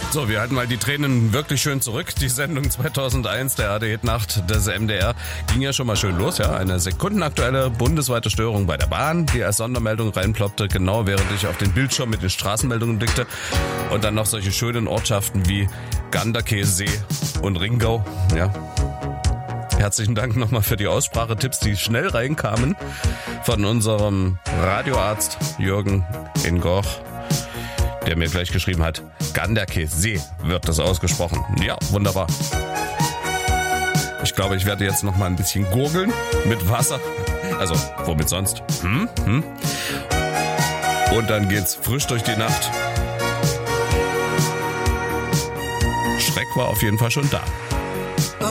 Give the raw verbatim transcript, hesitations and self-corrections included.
So, wir halten mal die Tränen wirklich schön zurück. Die Sendung zweitausendeins der A R-Hit-Nacht des M D R ging ja schon mal schön los. Ja, eine sekundenaktuelle bundesweite Störung bei der Bahn, die als Sondermeldung reinploppte, genau während ich auf den Bildschirm mit den Straßenmeldungen blickte. Und dann noch solche schönen Ortschaften wie Ganderkesee und Ringau. Ja. Herzlichen Dank nochmal für die Aussprachetipps, die schnell reinkamen von unserem Radioarzt Jürgen in Goch, der mir gleich geschrieben hat, Ganderkesee wird das ausgesprochen. Ja, wunderbar. Ich glaube, ich werde jetzt noch mal ein bisschen gurgeln mit Wasser. Also, womit sonst? Hm? Hm? Und dann geht's frisch durch die Nacht. Schreck war auf jeden Fall schon da.